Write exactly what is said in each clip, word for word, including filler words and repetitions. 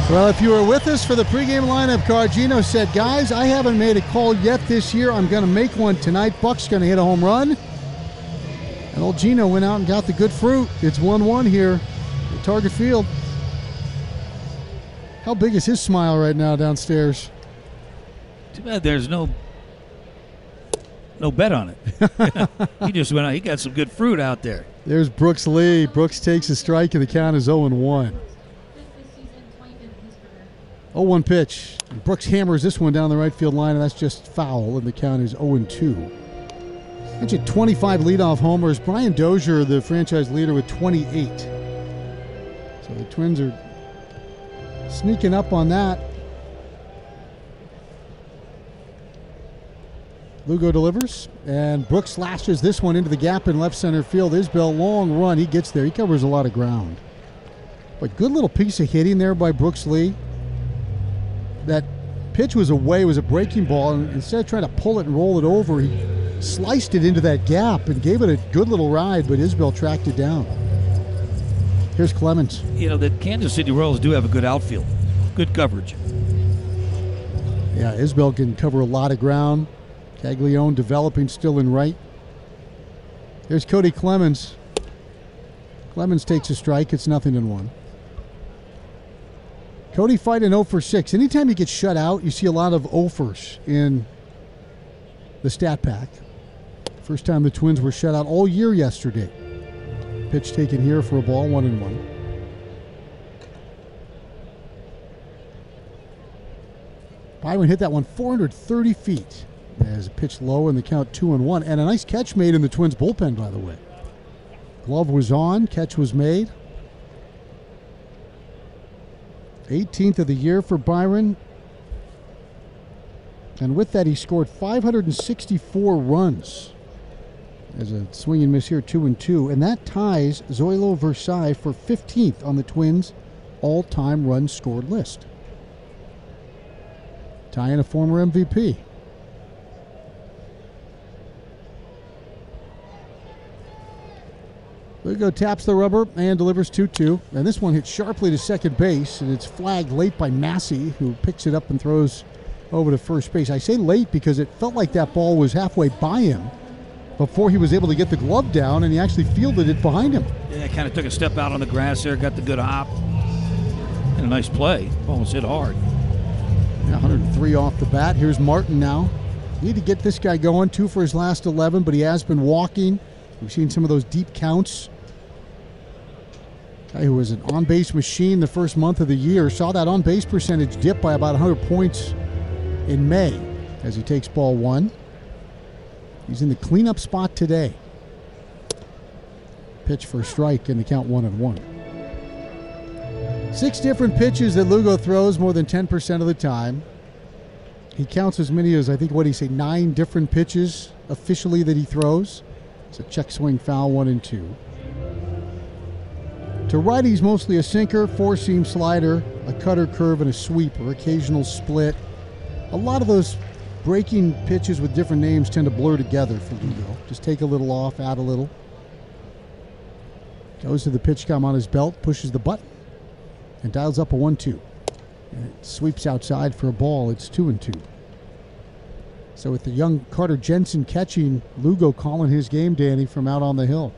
Well, if you were with us for the pregame lineup card, Gino said, guys, I haven't made a call yet this year. I'm going to make one tonight. Buck's going to hit a home run. And old Gino went out and got the good fruit. It's one one here at Target Field. How big is his smile right now downstairs? Too bad there's no no bet on it. He just went out. He got some good fruit out there. There's Brooks Lee. Brooks takes a strike, and the count is oh and one. oh one pitch. Brooks hammers this one down the right field line, and that's just foul, and the count is oh and two. Mentioned twenty-five leadoff homers. Brian Dozier, the franchise leader, with twenty-eight. So the Twins are sneaking up on that. Lugo delivers, and Brooks slashes this one into the gap in left center field. Isbell, long run. He gets there. He covers a lot of ground. But good little piece of hitting there by Brooks Lee. That pitch was away, was a breaking ball, and instead of trying to pull it and roll it over, he sliced it into that gap and gave it a good little ride, but Isbell tracked it down. Here's Clemens. You know, the Kansas City Royals do have a good outfield. Good coverage. Yeah, Isbell can cover a lot of ground. Caglione developing still in right. There's Cody Clemens. Clemens takes a strike. It's nothing in one. Cody fighting oh for six. Anytime he gets shut out, you see a lot of oh-fers in the stat pack. First time the Twins were shut out all year yesterday. Pitch taken here for a ball, one and one. Byron hit that one four hundred thirty feet. As a pitch low in the count, two and one. And a nice catch made in the Twins bullpen, by the way. Glove was on, catch was made. eighteenth of the year for Byron. And with that, he scored five hundred sixty-four runs. As a swing and miss here, two and two. And that ties Zoilo Versailles for fifteenth on the Twins' all-time runs scored list. Tying a former M V P. Lugo taps the rubber and delivers two two. And this one hits sharply to second base, and it's flagged late by Massey, who picks it up and throws over to first base. I say late because it felt like that ball was halfway by him before he was able to get the glove down, and he actually fielded it behind him. Yeah, kind of took a step out on the grass there, got the good hop. And a nice play. Ball was hit hard. Yeah, one oh three off the bat. Here's Martin now. Need to get this guy going. Two for his last eleven, but he has been walking. We've seen some of those deep counts. Guy who was an on-base machine the first month of the year saw that on-base percentage dip by about one hundred points in May as he takes ball one. He's in the cleanup spot today. Pitch for a strike and the count one and one. Six different pitches that Lugo throws more than ten percent of the time. He counts as many as, I think, what did he say, nine different pitches officially that he throws. It's a check swing foul, one and two. To righties, mostly a sinker, four-seam slider, a cutter curve, and a sweeper, occasional split. A lot of those breaking pitches with different names tend to blur together for Lugo. Just take a little off, add a little. Goes to the pitch count on his belt, pushes the button, and dials up a one two. And it sweeps outside for a ball. It's two and two. So with the young Carter Jensen catching, Lugo calling his game, Danny, from out on the hill.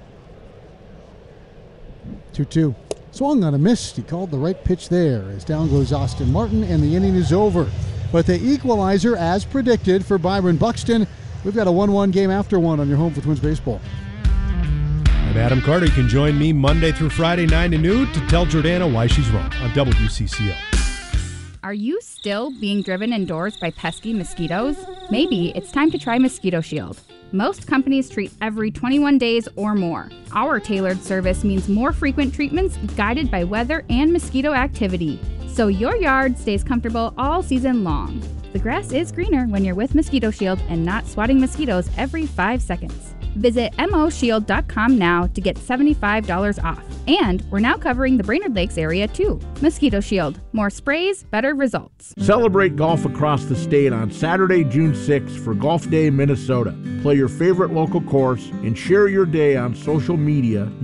two two. Swung on a miss. He called the right pitch there as down goes Austin Martin, and the inning is over. But the equalizer, as predicted, for Byron Buxton. We've got a one one game after one on your home for Twins baseball. I'm Adam Carter. You can join me Monday through Friday, nine to noon, to tell Jordana why she's wrong on W C C L. Are you still being driven indoors by pesky mosquitoes? Maybe it's time to try Mosquito Shield. Most companies treat every twenty-one days or more. Our tailored service means more frequent treatments guided by weather and mosquito activity, so your yard stays comfortable all season long. The grass is greener when you're with Mosquito Shield and not swatting mosquitoes every five seconds. Visit M O shield dot com now to get seventy-five dollars off. And we're now covering the Brainerd Lakes area too. Mosquito Shield. More sprays, better results. Celebrate golf across the state on Saturday, June sixth for Golf Day Minnesota. Play your favorite local course and share your day on social media